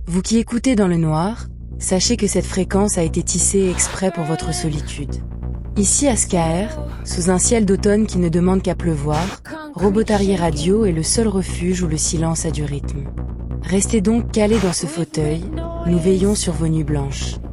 Vous qui écoutez dans le noir, sachez que cette fréquence a été tissée exprès pour votre solitude. Ici à Skaer, sous un ciel d'automne qui ne demande qu'à pleuvoir, Robotarier Radio est le seul refuge où le silence a du rythme. Restez donc calés dans ce fauteuil, nous veillons sur vos nuits blanches.